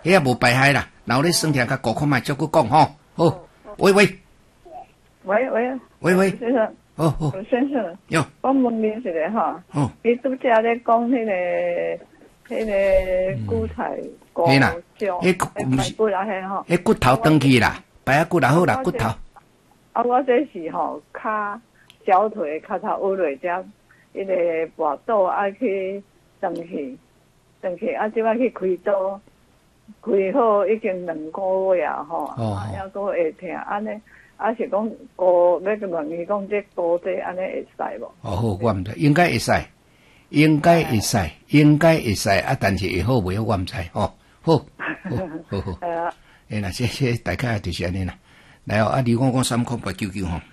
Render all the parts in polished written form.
迄也无败害啦。然后你算起来甲顾看卖，再去讲吼。好，喂， 先生， 好， 先生， 哟， 我问您一个哈，你拄则咧讲迄个骨材骨胶，排骨啊迄吼， 迄骨头长去啦，排骨也好啦，骨头。 我这是吼脚腿脚头乌落只，迄个跋倒爱去转去，即摆去开刀，开好已经2个月吼，还阁会痛，安尼。是讲要问伊讲这高这安尼会使无？ 好，我毋知，应该会使，啊，但是会好袂好我毋知，好。那这大概就是安尼啦。来哦，你讲30899吼，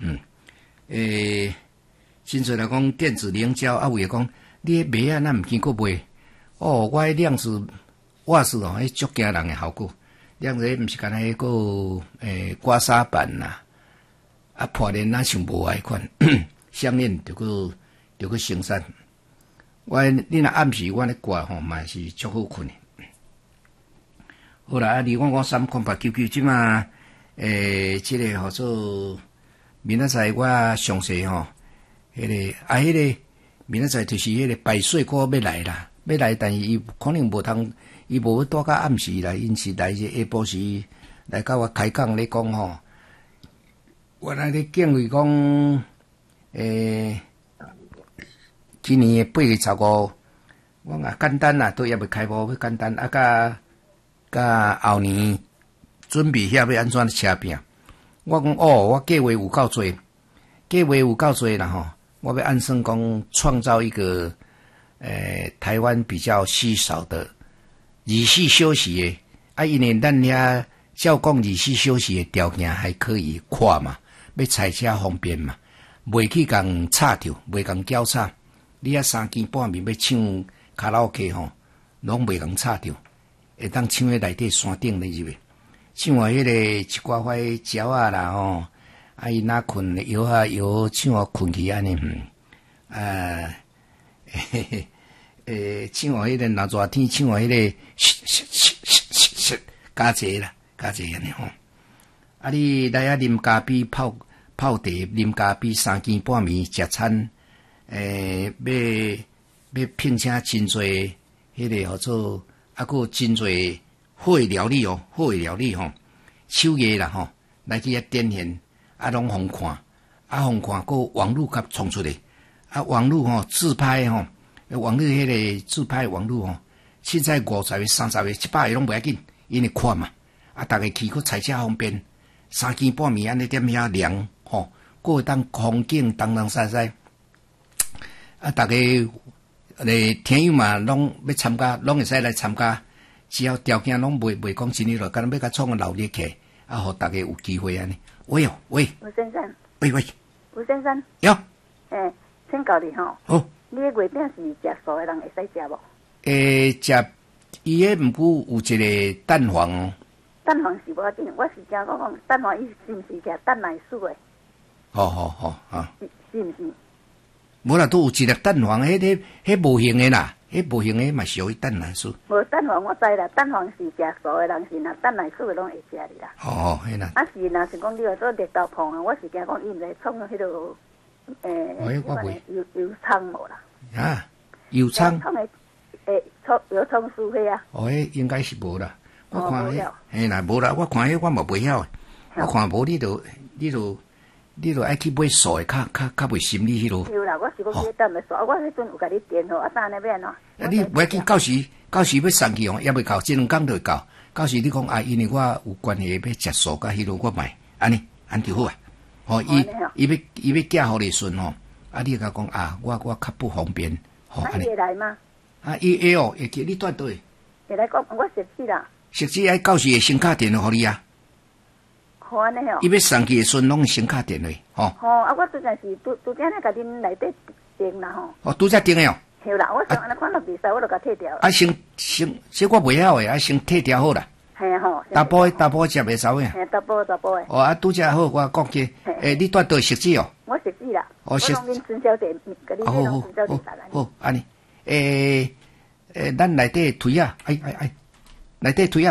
真侪来讲电子凝胶，为讲你迄卖咱毋见过卖，我迄量子瓦斯迄足惊人诶效果，量子毋是干迄个刮痧板啦。破链咱想无迄款项链就去生产。你若暗时我咧挂吼，嘛是足好困诶。好啦，你讲30899即嘛，即个号做明仔载我详细吼，迄个明仔载就是迄个排水科要来啦，但是伊可能无通，伊无带到暗时啦，因是来下晡时来甲我开讲咧讲吼。我来咧建议讲，今年8月15，我简单啦，都也未开幕，要简单甲后年准备遐要安怎车拼。我讲我计划有够多啦吼，我要按算讲创造一个台湾比较稀少的日系休息的，因为咱遐照讲日系休息的条件还可以跨嘛。要踩车方便嘛，袂去共插着，袂共交叉。你3更半暝要唱卡拉 OK 吼，拢袂共插着，会当唱喺内底山顶咧入去，唱迄个一寡块鸟啊啦吼，伊若困摇唱困去安尼唱迄个若热天唱迄个加济安尼吼。你来啉咖啡泡茶，啉咖啡3更半暝食餐，要聘请真侪迄个号做，佫真侪好诶料理吼，手艺啦吼，来去遐展现，拢互看，佫网络甲创出来，网络吼自拍吼，网络迄个自拍网络吼，现在50个、30个、700个拢袂要紧，因为看嘛，逐个去佫踩车方便。3更半暝安尼踮遐凉吼，佫会当风景东晒，逐个听友嘛，拢要参加，拢会使来参加，只要条件拢袂讲真哩咯，干要甲创个闹热起，互逐个有机会安尼。喂，吴先生，吴先生， 哟， 请教你吼， 好， 你个月饼是食素的人会使食无？ 食伊迄毋过有一个蛋黄哦。 蛋黄是无要紧，我是讲蛋黄伊是毋是食蛋奶素诶？ 好是毋是？ 无啦，都有一粒蛋黄，迄无形诶啦，迄无形诶嘛属于蛋奶素。 无蛋黄我知啦，蛋黄是食素诶人是若蛋奶素诶拢会食哩啦。 迄啦。 是若是讲你要做绿豆椪啊，我是惊讲伊毋知创迄落油葱无啦。 油葱？ 创诶油葱酥迄啊？ 迄应该是无啦。我看迄，啦，无啦，我看迄我嘛袂晓，我看无你就爱去买素诶，较袂心理迄落。 有啦，我是讲去等下素，我迄阵有甲你电好，等下要安怎？ 你袂紧，到时要送去哦，也袂到，这2工就会到。到时你讲因为我有关系要食素，甲迄落我买，安就好啊。伊要寄互你顺吼，你甲讲我较不方便， 安尼。会来吗？ 伊会哦，会去你住倒？ 会来讲，我熟悉啦。 熟悉到时会先卡电互你啊。 好安尼吼。 伊要送去的时阵拢先卡电去，吼。 我拄则是拄则咧甲恁内底订啦吼。 拄则订的哦。 对啦，我想安尼看到袂使，我就甲退掉。 先，这我袂晓的，先退掉好啦。 嘿吼。 大波食袂熟呀。 大波的。 拄则好，我讲起，你住倒熟悉哦。 我熟悉啦。 我拢恁陈小姐，甲恁迄陈小姐来。 好，安尼。咱内底推啊，内底推啊。